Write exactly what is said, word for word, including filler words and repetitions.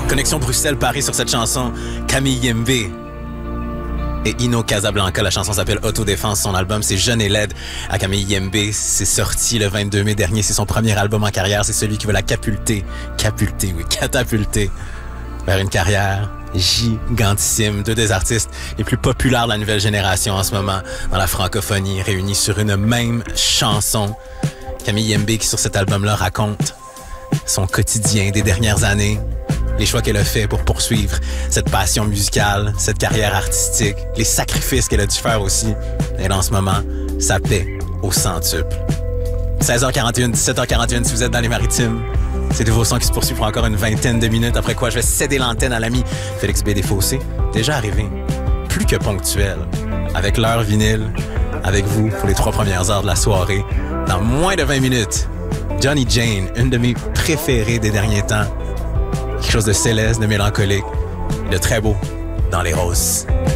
Connexion Bruxelles-Paris sur cette chanson, Camille Yembe et Ino Casablanca. La chanson s'appelle Autodéfense. Son album, c'est Jeune et laide à Camille Yembe. C'est sorti le vingt-deux mai dernier. C'est son premier album en carrière. C'est celui qui veut la capulter. Capulter, oui, catapulter vers une carrière gigantissime. Deux des artistes les plus populaires de la nouvelle génération en ce moment dans la francophonie, réunis sur une même chanson. Camille Yembe qui, sur cet album-là, raconte son quotidien des dernières années, les choix qu'elle a fait pour poursuivre cette passion musicale, cette carrière artistique, les sacrifices qu'elle a dû faire aussi. Et en ce moment, ça paie au centuple. seize heures quarante et un, dix-sept heures quarante et un, si vous êtes dans les Maritimes. C'est de vos sons qui se poursuivent pour encore une vingtaine de minutes, après quoi je vais céder l'antenne à l'ami Félix B. Desfossés, déjà arrivé, plus que ponctuel, avec l'heure vinyle, avec vous pour les trois premières heures de la soirée. Dans moins de vingt minutes, Johnny Jane, une de mes préférées des derniers temps. Quelque chose de céleste, de mélancolique, de très beau dans les roses.